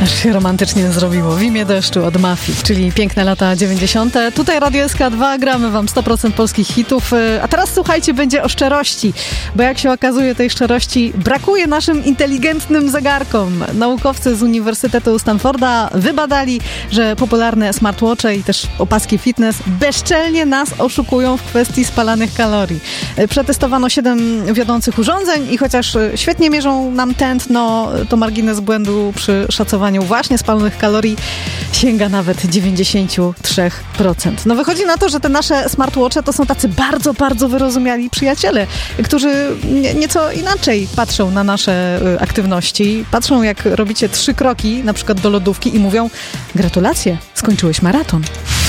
Aż się romantycznie zrobiło. W imię deszczu od Mafii, czyli piękne lata 90. Tutaj Radio SK2, gramy wam 100% polskich hitów. A teraz słuchajcie, będzie o szczerości, bo jak się okazuje, tej szczerości brakuje naszym inteligentnym zegarkom. Naukowcy z Uniwersytetu Stanforda wybadali, że popularne smartwatche i też opaski fitness bezczelnie nas oszukują w kwestii spalanych kalorii. Przetestowano 7 wiodących urządzeń i chociaż świetnie mierzą nam tętno, to margines błędu przy szacowaniu właśnie spalonych kalorii sięga nawet 93%. No wychodzi na to, że te nasze smartwatche to są tacy bardzo, bardzo wyrozumiali przyjaciele, którzy nieco inaczej patrzą na nasze aktywności. Patrzą, jak robicie 3 kroki, na przykład do lodówki i mówią: gratulacje, skończyłeś maraton.